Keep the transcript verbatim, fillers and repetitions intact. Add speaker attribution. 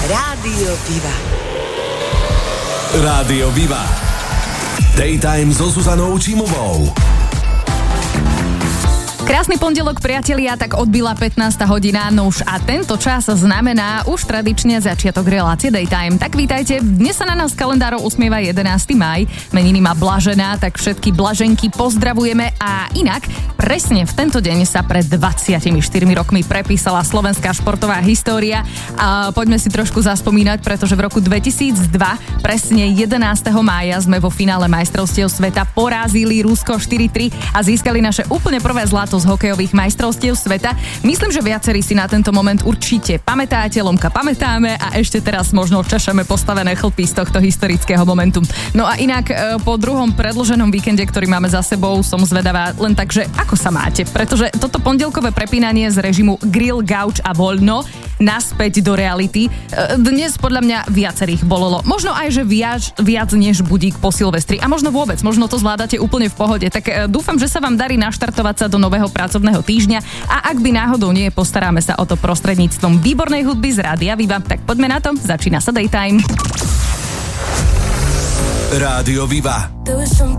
Speaker 1: Rádio Viva.
Speaker 2: Rádio Viva. Daytime so Zuzanou Čímovou.
Speaker 3: Krásny pondelok, priatelia, tak odbila pätnásta hodina, no už a tento čas znamená už tradične začiatok relácie Daytime. Tak vítajte, dnes sa na nás kalendárov usmieva jedenásteho mája, meniny má Blažená, tak všetky Blaženky pozdravujeme a inak presne v tento deň sa pred dvadsiatimi štyrmi rokmi prepísala slovenská športová história a poďme si trošku zaspomínať, pretože v roku dvetisícdva, presne jedenásteho mája sme vo finále majstrovstiev sveta porazili Rusko štyri tri a získali naše úplne prvé zlato z hokejových majstrovstiev sveta. Myslím, že viacerí si na tento moment určite pamätáte, Lomka pamätáme a ešte teraz možno češeme postavené chlpy z tohto historického momentu. No a inak po druhom predĺženom víkende, ktorý máme za sebou, som zvedavá len tak, že ako sa máte, pretože toto pondelkové prepínanie z režimu grill, gauč a voľno naspäť do reality dnes podľa mňa viacerých bolelo. Možno aj, že viac, viac než budík po Silvestri a možno vôbec, možno to zvládate úplne v pohode. Tak dúfam, že sa vám darí naštartovať sa do nového pracovného týždňa a ak by náhodou nie, postaráme sa o to prostredníctvom výbornej hudby z Rádia Viva. Tak poďme na to, začína sa Daytime.
Speaker 2: Rádio Viva.
Speaker 4: There was some